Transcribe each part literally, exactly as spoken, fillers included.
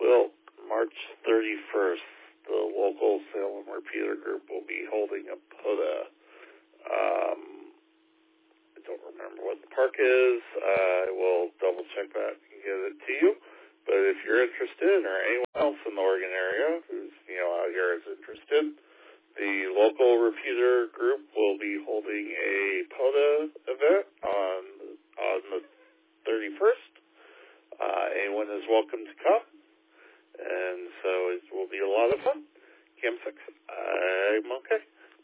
Well, March thirty-first, the local Salem Repeater Group will be holding a POTA. Um, I don't remember what the park is. Uh, I will double check that and get it to you. But if you're interested, or anyone else in the Oregon area who's, you know, out here is interested, the local Repeater Group will be holding a POTA event on on the thirty-first. Uh, anyone is welcome to come, and so it will be a lot of fun. Cam six, I'm okay.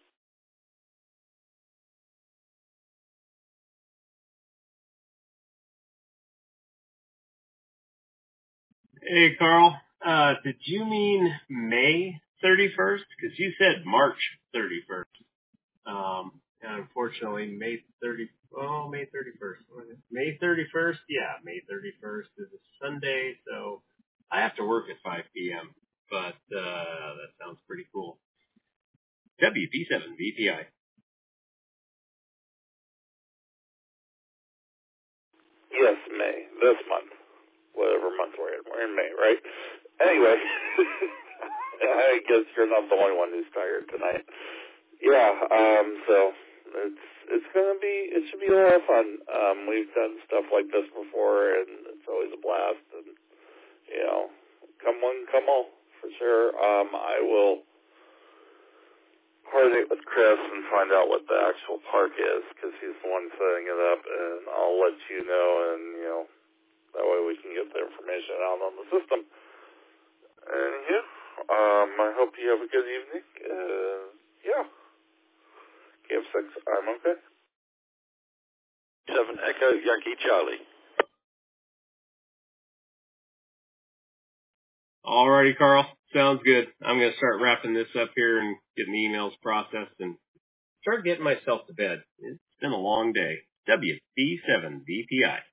Hey, Carl. Uh, did you mean May thirty-first? Because you said March thirty-first. Um, and unfortunately, May thirtieth, oh, May thirty-first. May thirty-first? Yeah, May thirty-first is a Sunday, so I have to work at five p.m., but uh, that sounds pretty cool. W P seven V P I. Yes, May, this month. Whatever month we're in. We're in May, right? Anyway, I guess you're not the only one who's tired tonight. Yeah, um, so it's it's gonna be it should be a lot of fun. Um, we've done stuff like this before, and it's always a blast. And you know, come one, come all for sure. Um, I will coordinate with Chris and find out what the actual park is, because he's the one setting it up, and I'll let you know, and you know, that way we can get the information out on the system. And yeah, um, I hope you have a good evening. Uh, yeah. K F six, I'm okay. seven Echo Yankee Charlie. Alrighty, Carl. Sounds good. I'm going to start wrapping this up here and getting the emails processed and start getting myself to bed. It's been a long day. W P seven V P I.